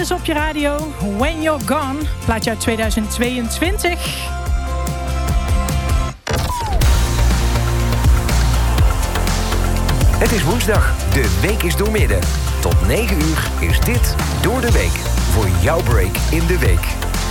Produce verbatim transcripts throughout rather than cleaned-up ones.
dus op je radio. When You're Gone, plaatje uit tweeduizend tweeëntwintig. Het is woensdag, de week is doormidden. Tot negen uur is dit Door de Week. Voor jouw break in de week.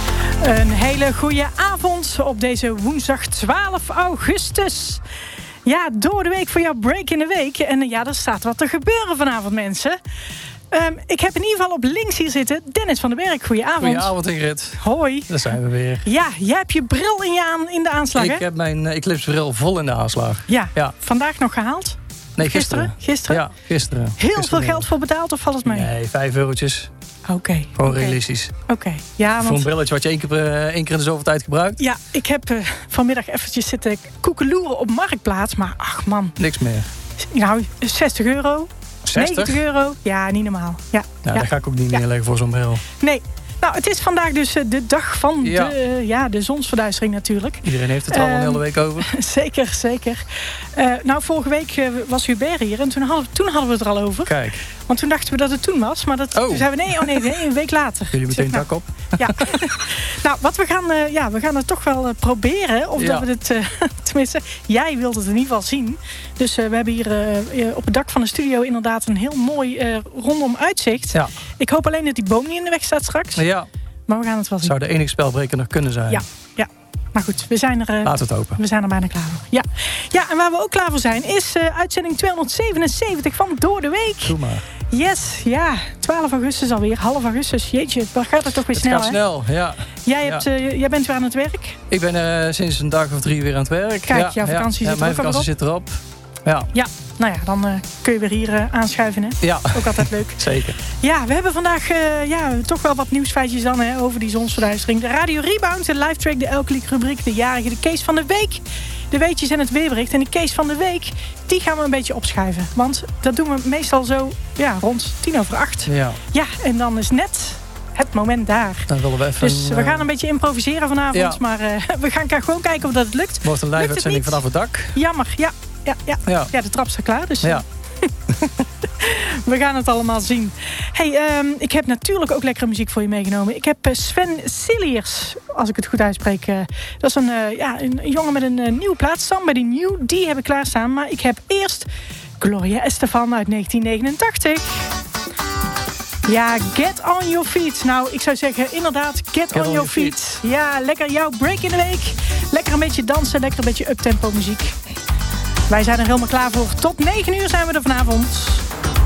Een hele goede avond op deze woensdag twaalf augustus. Ja, door de week voor jouw break in de week. En ja, er staat wat te gebeuren vanavond, mensen. Um, ik heb in ieder geval op links hier zitten Dennis van den Berg. Goedenavond. Goedenavond, Ingrid. Hoi. Daar zijn we weer. Ja, jij hebt je bril in, je aan, in de aanslag, Ik hè? heb mijn uh, Eclipse-bril vol in de aanslag. Ja. ja. Vandaag nog gehaald? Nee, gisteren. Gisteren? Ja, gisteren. Heel gisteren veel geld voor betaald of valt het mee? Nee, vijf eurotjes. Oké. Okay. Gewoon okay. realistisch. Oké. Okay. Ja, want... Voor een brilletje wat je één keer, uh, één keer in de zoveel tijd gebruikt. Ja, ik heb uh, vanmiddag eventjes zitten koekeloeren op Marktplaats. Maar ach man. Niks meer. Nou, zestig euro. zestig? negentig euro. Ja, niet normaal. Ja, nou, ja. dat ga ik ook niet ja. neerleggen voor zo'n bril. Nee. Nou, het is vandaag dus uh, de dag van ja. de, uh, ja, de zonsverduistering natuurlijk. Iedereen heeft het er al uh, een hele week over. Zeker, zeker. Uh, nou, vorige week uh, was Hubert hier en toen hadden, toen hadden we het er al over. Kijk. Want toen dachten we dat het toen was, maar dat, oh. toen zeiden we nee, oh nee, nee, een week later. Jullie meteen zeg, dak op? Ja. Nou, wat we gaan, uh, ja, we gaan het toch wel uh, proberen. Of ja. dat we het, uh, tenminste, jij wilt het in ieder geval zien. Dus uh, we hebben hier uh, op het dak van de studio inderdaad een heel mooi uh, rondom uitzicht. Ja. Ik hoop alleen dat die boom niet in de weg staat straks. Ja. Maar we gaan het wel zien. Zou de enige spelbreker nog kunnen zijn. Ja, ja. Maar goed, we zijn er... Uh, Laat het open. We zijn er bijna klaar voor. Ja. Ja, en waar we ook klaar voor zijn is uh, uitzending tweehonderdzevenenzeventig van Door de Week. Doe maar. Yes, ja. twaalf augustus alweer. Half augustus. Jeetje, dan gaat het toch weer het snel, gaat hè? snel, ja. Jij, hebt, ja. uh, jij bent weer aan het werk? Ik ben uh, sinds een dag of drie weer aan het werk. Kijk, ja, jouw vakantie ja. zit ja, er mijn ook vakantie zit erop. Ja. Ja, nou ja, dan uh, kun je weer hier uh, aanschuiven, hè? Ja. Ook altijd leuk. Zeker. Ja, we hebben vandaag uh, ja, toch wel wat nieuwsfeitjes dan hè, over die zonsverduistering. De Radio Rebound, de live track, de elke rubriek, de jarige, de case van de week. De weetjes en het weerbericht. En de case van de week, die gaan we een beetje opschuiven. Want dat doen we meestal zo ja, rond tien over acht. Ja. Ja, en dan is net het moment daar. Dan willen we even, dus we gaan een beetje improviseren vanavond. Ja. Maar uh, we gaan gewoon kijken of dat het lukt. Wordt een live uitzending vanaf het dak. Jammer, ja. Ja, ja. Ja. ja, de trap staat klaar. Dus ja. we gaan het allemaal zien. Hey, um, ik heb natuurlijk ook lekkere muziek voor je meegenomen. Ik heb uh, Sven Silliers, als ik het goed uitspreek. Uh, dat is een, uh, ja, een jongen met een uh, nieuwe plaat. Somebody New, die heb ik klaarstaan. Maar ik heb eerst Gloria Estefan uit negentien negenentachtig. Ja, Get On Your Feet. Nou, ik zou zeggen, inderdaad, Get, get on, on Your feet. feet. Ja, lekker jouw break in de week. Lekker een beetje dansen, lekker een beetje uptempo muziek. Wij zijn er helemaal klaar voor. Tot negen uur zijn we er vanavond.